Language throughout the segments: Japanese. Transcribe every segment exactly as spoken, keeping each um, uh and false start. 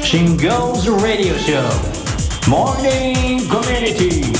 Shingles Radio Show Morning Community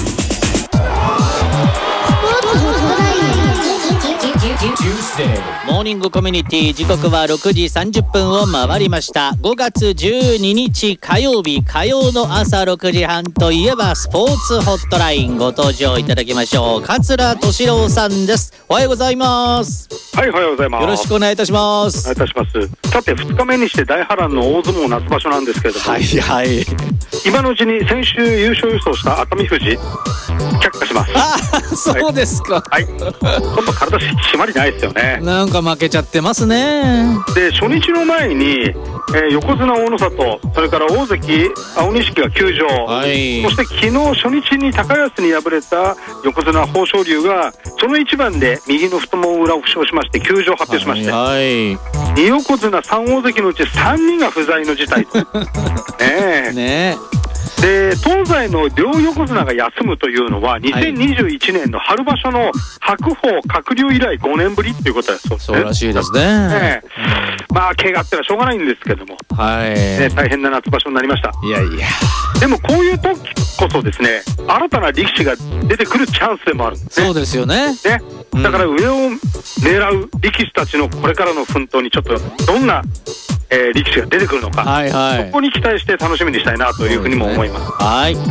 Tuesday モーニングコミュニティ、時刻はろくじさんじゅっぷんを回りました。ごがつじゅうににち火曜日、火曜の朝ろくじはんといえばスポーツホットライン、ご登場いただきましょう。桂敏郎さんです。おはようございます。 はい、おはようございます。 よろしくお願いいたします。 お願いいたします。さてふつかめにして大波乱の大相撲夏場所なんですけれども、 はいはい、 今のうちに先週優勝予想した熱海富士却下します。 ああ、そうですか。 はい、ちょっと体締まりないですよね。 なんか負けちゃってますね。 で初日の前に、えー、横綱大野里、それから大関青錦が休場、 はい、 そして昨日初日に高安に敗れた横綱豊昇龍がその一番で右の太もも裏を負傷しまして休場を発表しまして、 はいはい、 に横綱さん大関のうちさんにんが不在の事態とねえねえ。 で東西の両横綱が休むというのはにせんにじゅういちねんの春場所の白鵬鶴竜以来ごねんぶりということです。 そうらしいですね。 ねえ、まあ怪我ってのはしょうがないんですけども、 はい、 ね、大変な夏場所になりました。 いやいや、 でもこういう時こそですね、新たな力士が出てくるチャンスでもあるんですね。 そうですよね。 ね、だから上を狙う力士たちのこれからの奮闘にちょっとどんな、えー、力士が出てくるのか、 はいはい、 そこに期待して楽しみにしたいなというふうにも思います。 はい、 はい、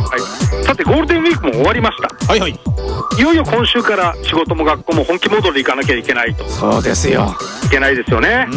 さてゴールデンウィークも終わりました。 はいはい、 いよいよ今週から仕事も学校も本気戻り行かなきゃいけないと。 そうですよ、 いけないですよね、うん、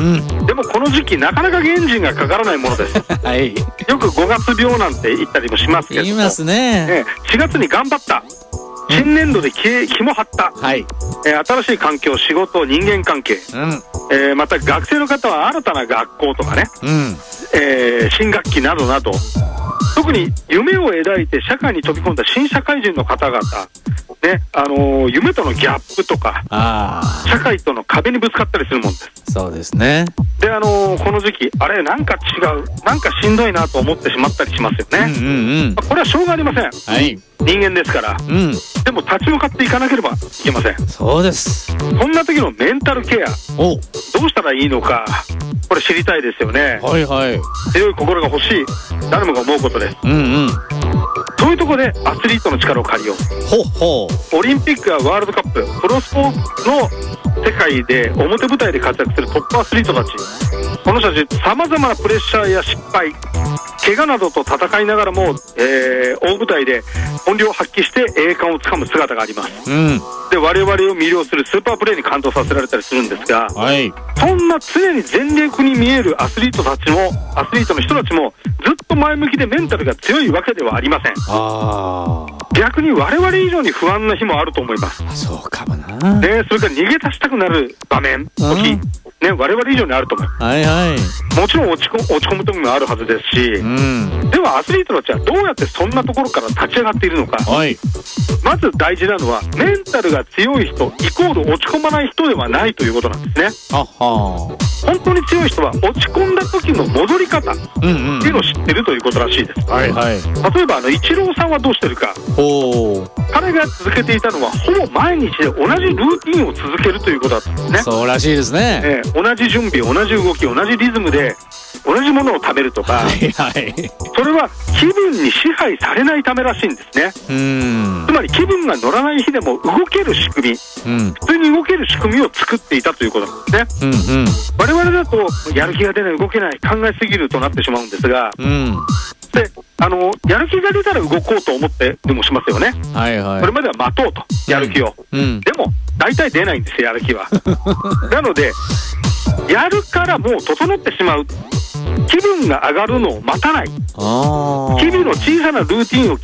でもこの時期なかなかエンジンがかからないものですはい、よくごがつ病なんて言ったりもしますけども、 言いますね。 ね、しがつに頑張った、新年度で気も張った、はい、えー、新しい環境、仕事、人間関係、うん、えー、また学生の方は新たな学校とかね、うん、えー、新学期などなど、特に夢を描いて社会に飛び込んだ新社会人の方々、ね、あのー、夢とのギャップとか、あ、社会との壁にぶつかったりするもんです。 そうですね。 で、あのー、この時期あれなんか違う、なんかしんどいなと思ってしまったりしますよね、うんうんうん、これはしょうがありません、はい、人間ですから、うん、でも立ち向かっていかなければいけません。 そうです。 そんな時のメンタルケア、おどうしたらいいのか、これ知りたいですよね。はいはい、強い心が欲しい、誰もが思うことです。うんうん、そういうところでアスリートの力を借りよう。ほほう、オリンピックやワールドカップ、プロスポーツの世界で表舞台で活躍するトップアスリートたち、この人たちさまざまなプレッシャーや失敗、怪我などと戦いながらも、えー、大舞台で本領を発揮して栄冠をつかむ姿があります、うん、で我々を魅了するスーパープレーに感動させられたりするんですが、はい、そんな常に全力に見えるアスリートたちも、アスリートの人たちもずっと前向きでメンタルが強いわけではありません。あ、逆に我々以上に不安な日もあると思います。 そうかもな。 でそれから逃げ出したくなる場面、時、ね、我々以上にあると思います、はいはい、もちろん落ちこ落ち込む時もあるはずですし、うん、ではアスリートたちはどうやってそんなところから立ち上がっているのか、はい、まず大事なのはメンタルが強い人イコール落ち込まない人ではないということなんですね。あは、本当に強い人は落ち込んだ時の戻り方っていうのを知ってるということらしいです、はいはい、例えばあのイチローさんはどうしてるか、お彼が続けていたのはほぼ毎日で同じルーティンを続けるということだったんですね。そうらしいですね、えー、同じ準備、同じ動き、同じリズムで同じものを食べるとか、はいはい、それは気分に支配されないためらしいんですね。うーん、つまり気分が乗らない日でも動ける仕組み、うん、普通に動ける仕組みを作っていたということなんですね、うんうん、我々だとやる気が出ない、動けない、考えすぎるとなってしまうんですが、うん、であのやる気が出たら動こうと思ってでもしますよね、はいはい、これまでは待とうと、やる気を、うんうん、でも大体出ないんですよ、やる気はなのでやるからもう整ってしまう、気分が上がるのを待たない、あ、日々の小さなルーティンを